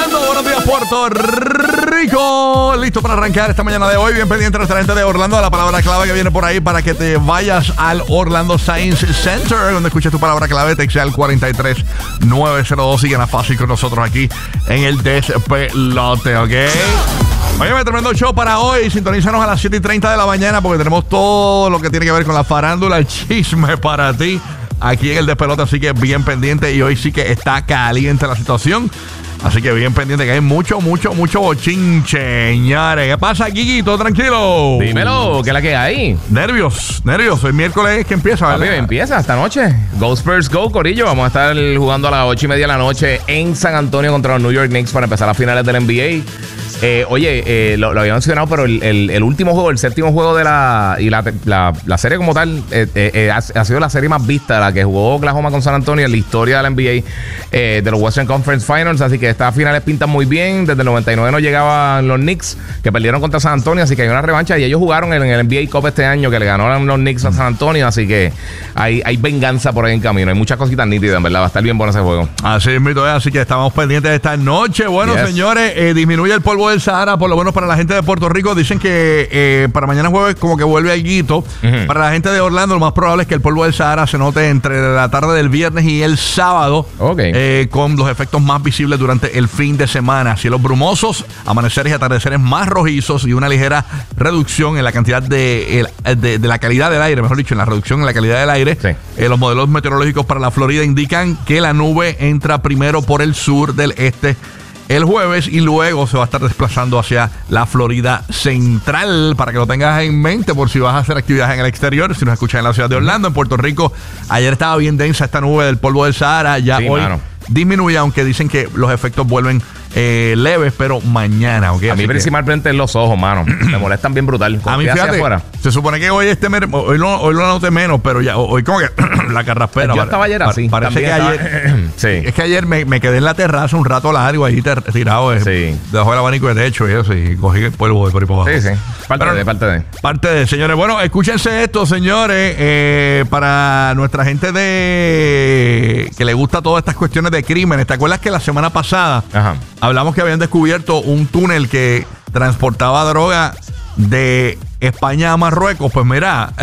Orlando, buenos días Puerto Rico. Listo para arrancar esta mañana de hoy. Bien pendiente nuestra gente de Orlando, la palabra clave que viene por ahí para que te vayas al Orlando Science Center, donde escuches tu palabra clave. Texte al 43902. Sigan a fácil con nosotros aquí en el despelote, ¿ok? Oye, tremendo show para hoy. Sintonízanos a las 7:30 de la mañana porque tenemos todo lo que tiene que ver con la farándula, el chisme para ti aquí en el despelote, así que bien pendiente. Y hoy sí que está caliente la situación, así que bien pendiente que hay mucho bochinche, señores. ¿Qué pasa, Kiki? ¿Todo tranquilo? Dímelo, ¿qué es la que hay? Nervios. Hoy miércoles que empieza, ¿verdad? Papi, empieza esta noche. Go Spurs, go, corillo. Vamos a estar jugando a las 8:30 de la noche en San Antonio contra los New York Knicks para empezar las finales del NBA. Lo había mencionado, pero el último juego, el séptimo juego de la serie como tal, ha sido la serie más vista, la que jugó Oklahoma con San Antonio en la historia de la NBA, de los Western Conference Finals. Así que estas finales pintan muy bien. Desde el 99 no llegaban los Knicks, que perdieron contra San Antonio, así que hay una revancha. Y ellos jugaron en el NBA Cup este año, que le ganaron los Knicks a San Antonio. Así que hay venganza por ahí en camino. Hay muchas cositas nítidas, en verdad. Va a estar bien bueno ese juego. Así es, así que estamos pendientes de esta noche. Bueno, yes, señores, disminuye el polvo del Sahara, por lo menos para la gente de Puerto Rico. Dicen que para mañana jueves como que vuelve alguito. Uh-huh. Para la gente de Orlando, lo más probable es que el polvo del Sahara se note entre la tarde del viernes y el sábado, con los efectos más visibles durante el fin de semana. Cielos brumosos, amaneceres y atardeceres más rojizos y una ligera reducción en la cantidad de la calidad del aire, mejor dicho, en la reducción en la calidad del aire. Sí. Los modelos meteorológicos para la Florida indican que la nube entra primero por el sur del este el jueves y luego se va a estar desplazando hacia la Florida central, para que lo tengas en mente por si vas a hacer actividades en el exterior. Si nos escuchas en la ciudad de Orlando, en Puerto Rico, ayer estaba bien densa esta nube del polvo del Sahara, ya sí, hoy disminuye, aunque dicen que los efectos vuelven leves, pero mañana, ¿ok? A mí principalmente en los ojos, mano. Me molestan bien brutal. A mí, fíjate, se supone que hoy hoy lo noté menos, pero ya hoy como que la carraspera. Yo estaba ayer así. Parece que ayer sí. Es que ayer me quedé en la terraza un rato largo ahí tirado debajo del abanico de techo y eso, y cogí el polvo de por ahí para abajo. Sí. Parte de, señores. Bueno, escúchense esto, señores, para nuestra gente que le gusta todas estas cuestiones de crímenes. ¿Te acuerdas que la semana pasada hablamos que habían descubierto un túnel que transportaba droga de España a Marruecos? Pues mira,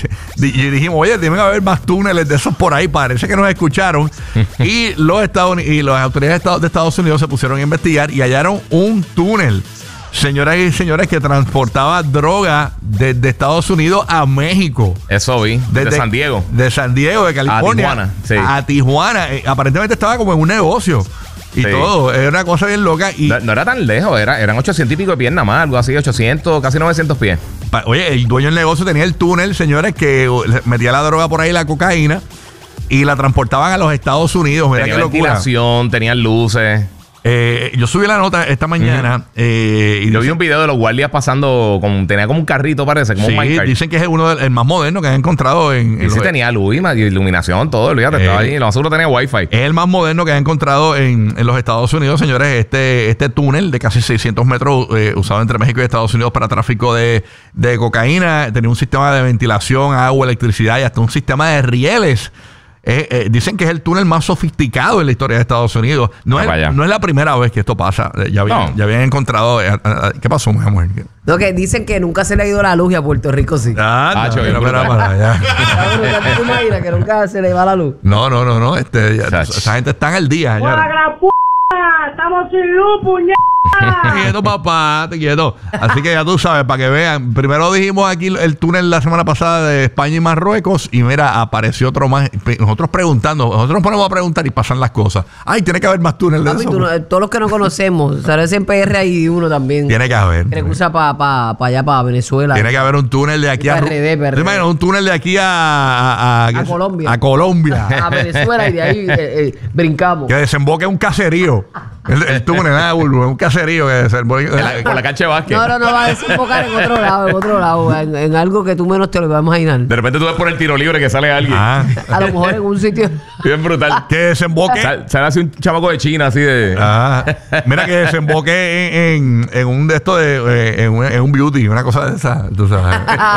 y dijimos, oye, tienen que haber más túneles de esos por ahí. Parece que nos escucharon. Y las autoridades de Estados Unidos se pusieron a investigar y hallaron un túnel, señoras y señores, que transportaba droga desde Estados Unidos a México. Eso vi. Desde San Diego. De San Diego, de California. A Tijuana. Sí. A Tijuana. Aparentemente estaba como en un negocio. Y todo, era una cosa bien loca. Y no era tan lejos, eran 800 y pico de pies nada más, algo así, 800, casi 900 pies. Oye, el dueño del negocio tenía el túnel, señores, que metía la droga por ahí, la cocaína, y la transportaban a los Estados Unidos. Mira tenía qué locura. Ventilación, tenían luces. Yo subí la nota esta mañana. Y yo vi un video de los guardias pasando, tenía como un carrito, parece, como un minecart. Dicen que es el más moderno que han encontrado en sí, tenía luz, iluminación, todo, olvídate, estaba ahí. Lo más seguro tenía wifi. Es el más moderno que han encontrado en los Estados Unidos, señores. Este túnel de casi 600 metros usado entre México y Estados Unidos para tráfico de cocaína. Tenía un sistema de ventilación, agua, electricidad y hasta un sistema de rieles. Dicen que es el túnel más sofisticado en la historia de Estados Unidos. No es la primera vez que esto pasa. Ya habían encontrado. ¿Qué pasó, mi amor? No, que dicen que nunca se le ha ido la luz y a Puerto Rico sí. Para allá. ¿Tú te imaginas que nunca se le va la luz? No. Esa gente está en el día, señores. ¡Estamos sin luz, puñeta! Te quieto, papá, te quieto. Así que ya tú sabes, para que vean. Primero dijimos aquí el túnel la semana pasada de España y Marruecos. Y mira, apareció otro más. Nosotros nos ponemos a preguntar y pasan las cosas. Ay, tiene que haber más túneles de eso. Todos los que no conocemos, ¿sabes? En PR hay uno también. Tiene que haber. Que usa para allá, para Venezuela. Tiene que haber un túnel de aquí a un túnel de aquí a Colombia. A Colombia. A Venezuela y de ahí brincamos. Que desemboque un caserío. El túnel, un caserío que desemboque con la cancha de básquet. No va a desembocar en otro lado, en algo que tú menos te lo vas a imaginar. De repente tú ves por el tiro libre que sale alguien. A lo mejor en un sitio bien brutal. Que desemboque. Sale así un chamaco de China, así de. Mira, que desemboque en un de estos en un beauty, una cosa de esa, tú sabes.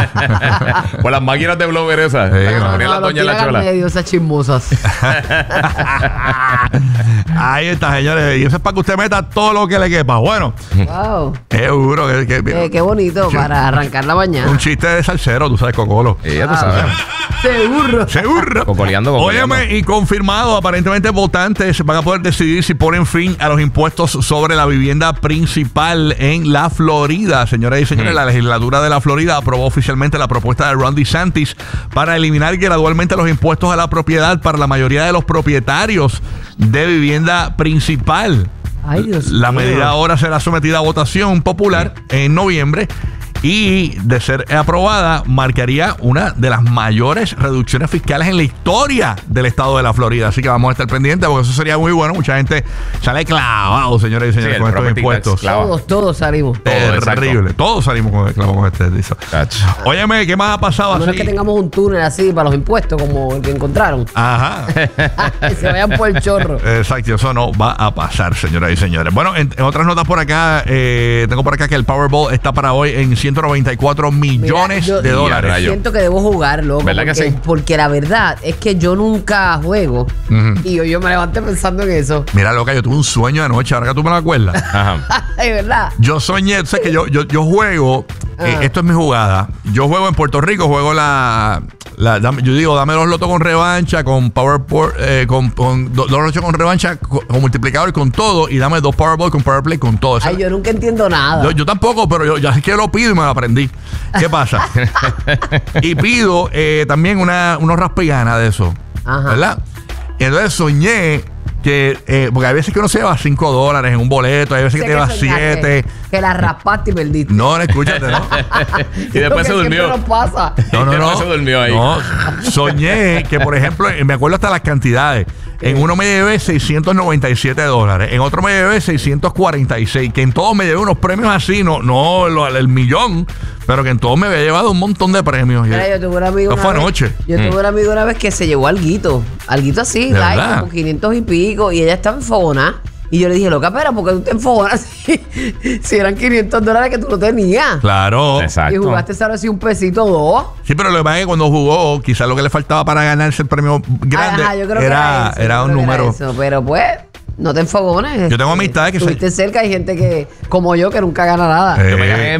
Por las máquinas de blower esas. La doña en la chola. Medio, esas chismosas. Ahí está, señores. Y Eso es para que usted meta todo lo que le quepa. Bueno, Wow. seguro Qué bonito para arrancar la mañana. un chiste de salsero, tú sabes, Cocolo. Ya tú sabes. Seguro. Seguro. Cocoleando. Óyeme, y confirmado, aparentemente votantes van a poder decidir si ponen fin a los impuestos sobre la vivienda principal en la Florida. Señoras y señores, la legislatura de la Florida aprobó oficialmente la propuesta de Ron DeSantis para eliminar gradualmente los impuestos a la propiedad para la mayoría de los propietarios de vivienda principal. Ay, Dios La mío. medida ahora será sometida a votación popular en noviembre y, de ser aprobada, marcaría una de las mayores reducciones fiscales en la historia del estado de la Florida. Así que vamos a estar pendientes porque eso sería muy bueno. Mucha gente sale clavado, señores y señores, Sí, con el estos property impuestos. tax, claro. Todos salimos. Terrible. Todos salimos con el clavo con este. Dice. Cacho. Óyeme, ¿qué más ha pasado A menos así? que tengamos un túnel así para los impuestos, como el que encontraron. Ajá. Que se vayan por el chorro. Exacto, eso no va a pasar, señoras y señores. Bueno, en otras notas por acá, tengo por acá que el Powerball está para hoy en 194 millones Mira, de yo dólares. rayo. Siento que debo jugar, loco. ¿Verdad que porque, sí? porque la verdad es que yo nunca juego. Ujú. Y yo me levanté pensando en eso. Mira, loca, yo tuve un sueño anoche, ahora que tú me lo acuerdas. Ajá. Ay, ¿verdad? Yo soñé, tú sabes que yo juego, Ah. esto es mi jugada. Yo juego en Puerto Rico, juego yo digo, dame los lotos con revancha, con dos lotos con revancha, con multiplicador, con todo, y dame dos Powerball con Powerplay, con todo. Ay, yo nunca entiendo nada. Yo tampoco, pero yo ya sé que lo pido y me lo aprendí. ¿Qué pasa? Y pido también unos raspeganas de eso. Ajá. ¿Verdad? Y entonces soñé que, porque hay veces que uno se lleva $5 en un boleto, hay veces Sé que te lleva soñaste 7. Que la raspaste y perdiste. No, escúchate, ¿no? Y después se Porque durmió. siempre nos pasa. No. Después se durmió ahí. No, soñé que, por ejemplo, me acuerdo hasta las cantidades. En uno me llevé $697. En otro me llevé 646. Que en todos me llevé unos premios así, no el millón, pero que en todos me había llevado un montón de premios. Mira, yo tuve un amigo. Eso fue una vez- anoche. Yo tuve un amigo una vez que se llevó alguito así, ¿De like, verdad? como 500 y pico, y ella estaba enfogonada. Y yo le dije, loca, pero ¿por qué tú te enfogonas si eran $500 que tú no tenías? Claro. Exacto. Y jugaste solo así un pesito o dos. Sí, pero lo que pasa es que cuando jugó, quizás lo que le faltaba para ganarse el premio grande Ajá, yo creo que era eso, yo un creo que número. eso, pero pues, no te enfogones. Yo tengo amistades que estuviste cerca, hay gente que, como yo, que nunca gana nada. Yo me gané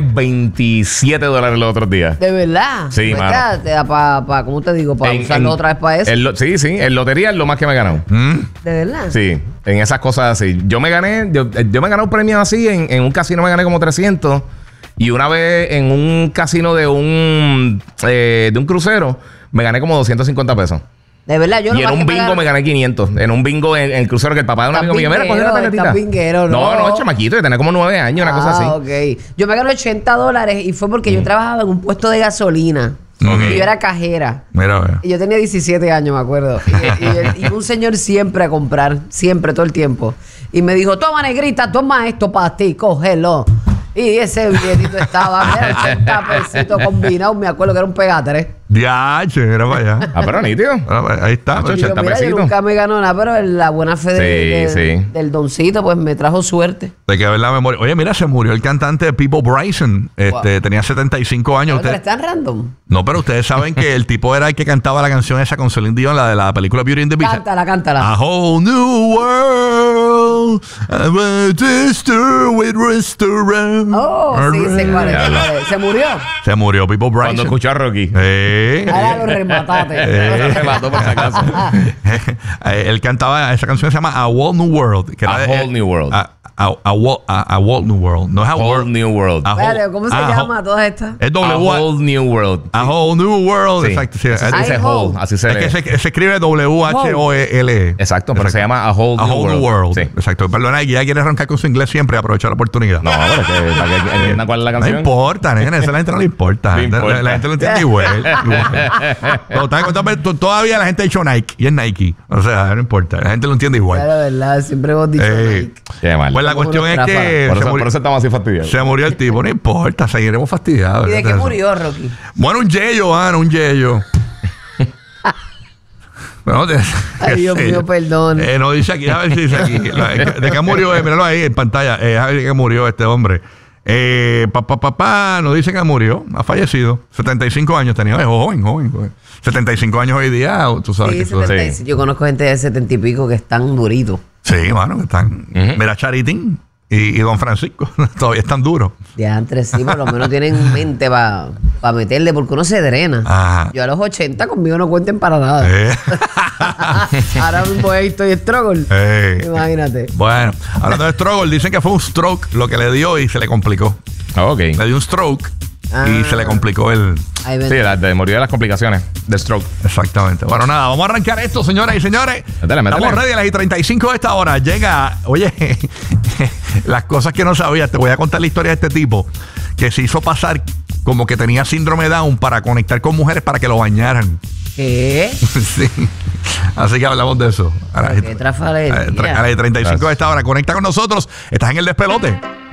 $27 los otros días. De verdad. Sí, Pues, mano. te da para, ¿cómo te digo? Para usarlo otra vez para eso. Sí, en lotería es lo más que me he ganado. De verdad. Sí, en esas cosas así. Yo me gané un premio así, en un casino me gané como 300. Y una vez en un casino de un crucero, me gané como 250 pesos. De verdad, yo Y en nomás un que bingo me gané 500. En un bingo en el crucero que el papá de un Estás amigo mío, mira, coge una vinguero, tarjetita. estás vinguero, no. No, chamaquito, yo tenía como 9 años, una cosa así. Ok. Yo me gané $80 y fue porque yo trabajaba en un puesto de gasolina. Ok. Y yo era cajera. Mira, ve. Y yo tenía 17 años, me acuerdo. Y un señor siempre a comprar, siempre, todo el tiempo. Y me dijo, toma, negrita, toma esto para ti, cógelo. Y ese billetito estaba, mira, 80 pesitos combinados. Me acuerdo que era un pegatre. Diache, era para allá. Ah, pero nítido. Ahí está. Nacho, Y yo, 80 mira, yo pesitos. nunca me ganó nada, pero la buena fe Sí. del doncito, pues me trajo suerte. Te quedó en la memoria. Oye, mira, se murió el cantante People Bryson. Tenía 75 años. Pero Usted- están random. No, pero ustedes saben que el tipo era el que cantaba la canción esa con Celine Dion, la de la película Beauty and the Beast. Cántala. A whole new world. I'm a sister with restaurant. Oh, sí, sé cuál es, sé Diablo. cuál es. Se murió. Se murió People Cuando Bryson. escuchó a Rocky. Ahora lo remataste. Se mató por si acaso. Él cantaba, esa canción se llama A Whole New World. Que A era de- Whole New World. A Whole New World. No es A Whole World. New World. A Espérate, ¿cómo se a llama todas estas? Es A W. Whole New World. A Whole New World. Sí. Exacto. Sí. Así se Es dice Ay, whole. whole. Así se que lee. se escribe W-H-O-L-E. Exacto, pero se llama A Whole A New Whole World. New World. Sí. Exacto. Perdona, ya quiere arrancar con su inglés siempre, aprovechar la oportunidad. No, pero es que para que entiendan cuál es la No canción. importa, nene, eso a la gente no le importa. No importa. La gente lo entiende igual. Todavía la gente ha dicho Nike y es Nike. O sea, no importa. La gente lo entiende igual. La verdad, siempre hemos dicho Nike. Qué mal. Pues la Somos cuestión es unos que por eso estamos así fastidiados. se murió el tipo. No importa, seguiremos fastidiados. ¿Y de qué Eso. murió, Rocky? Bueno, un yeyo, Ana, un yeyo. Bueno, Ay, Dios mío, perdón. no dice aquí, a ver si dice aquí. ¿De qué murió? Míralo ahí en pantalla. A ver de qué murió este hombre. No dice que murió, ha fallecido. 75 años tenía, joven. 75 años hoy día, tú sabes Sí, que eso 70, yo conozco gente de 70 y pico que están duritos. Sí, mano, que están. Mira, Charitín y Don Francisco todavía están duros. Ya entre sí, por lo menos tienen mente para meterle, porque uno se drena. Ajá. Yo a los 80 conmigo no cuenten para nada. Ahora mismo estoy struggle. Imagínate. Bueno, hablando de struggle, dicen que fue un stroke lo que le dio y se le complicó. Ok. Le dio un stroke y se le complicó el... Sí, murió de las complicaciones de stroke. Exactamente. Bueno, nada, vamos a arrancar esto, señoras y señores. Métele. Estamos ready a las 35 de esta hora. Llega, oye, las cosas que no sabías. Te voy a contar la historia de este tipo que se hizo pasar como que tenía síndrome Down para conectar con mujeres para que lo bañaran. ¿Qué? Sí. Así que hablamos de eso. Qué trafalería. A las 35 de esta hora. Conecta con nosotros. Estás en el despelote.